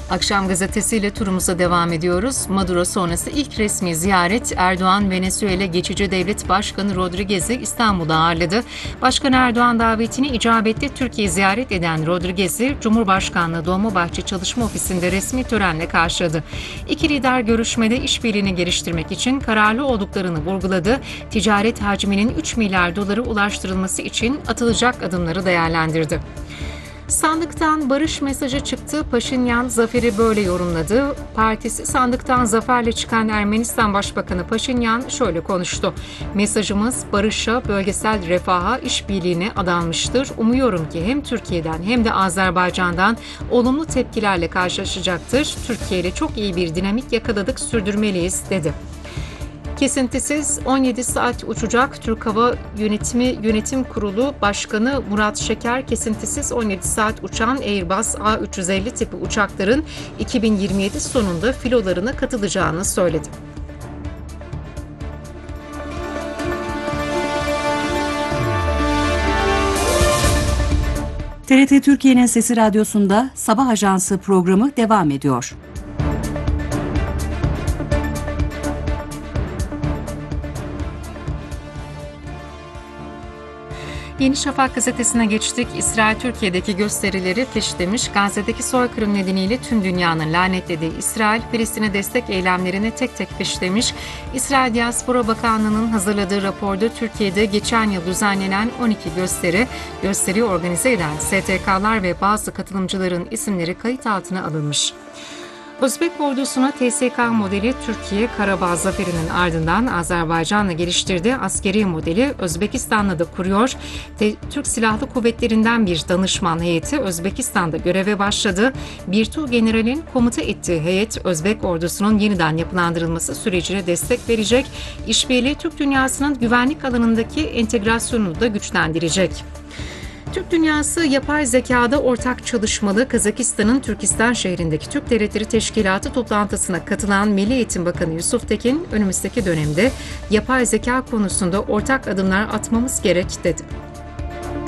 Akşam gazetesiyle turumuza devam ediyoruz. Maduro sonrası ilk resmi ziyaret, Erdoğan, Venezuela geçici devlet başkanı Rodriguez'i İstanbul'da ağırladı. Başkan Erdoğan davetini icabette Türkiye ziyaret eden Rodriguez'i Cumhurbaşkanlığı Dolmabahçe Çalışma Ofisi'nde resmi törenle karşıladı. İki lider görüşmede işbirliğini geliştirmek için kararlı olduklarını vurguladı. Ticaret hacminin 3 milyar dolara ulaştırılması için atılacak adımları değerlendirdi. Sandıktan barış mesajı çıktı. Paşinyan zaferi böyle yorumladı. Partisi sandıktan zaferle çıkan Ermenistan Başbakanı Paşinyan şöyle konuştu. Mesajımız barışa, bölgesel refaha, işbirliğine adanmıştır. Umuyorum ki hem Türkiye'den hem de Azerbaycan'dan olumlu tepkilerle karşılaşacaktır. Türkiye ile çok iyi bir dinamik yakaladık, sürdürmeliyiz dedi. Kesintisiz 17 saat uçacak. Türk Hava Yönetim Kurulu Başkanı Murat Şeker, kesintisiz 17 saat uçan Airbus A350 tipi uçakların 2027 sonunda filolarına katılacağını söyledi. TRT Türkiye'nin Sesi Radyosu'nda Sabah Ajansı programı devam ediyor. Yeni Şafak gazetesine geçtik. İsrail Türkiye'deki gösterileri fişlemiş. Gazze'deki soykırım nedeniyle tüm dünyanın lanetlediği İsrail, Filistin'e destek eylemlerini tek tek fişlemiş. İsrail Diaspora Bakanlığı'nın hazırladığı raporda Türkiye'de geçen yıl düzenlenen 12 gösteri organize eden STK'lar ve bazı katılımcıların isimleri kayıt altına alınmış. Özbek ordusuna TSK modeli Türkiye Karabağ zaferinin ardından Azerbaycan'la geliştirdiği askeri modeli Özbekistan'la da kuruyor. Türk Silahlı Kuvvetleri'nden bir danışman heyeti Özbekistan'da göreve başladı. Bir generalin komuta ettiği heyet Özbek ordusunun yeniden yapılandırılması sürecine destek verecek. İşbirliği Türk dünyasının güvenlik alanındaki entegrasyonunu da güçlendirecek. Türk dünyası yapay zekada ortak çalışmalı. Kazakistan'ın Türkistan şehrindeki Türk Devletleri Teşkilatı toplantısına katılan Milli Eğitim Bakanı Yusuf Tekin, önümüzdeki dönemde yapay zeka konusunda ortak adımlar atmamız gerek dedi.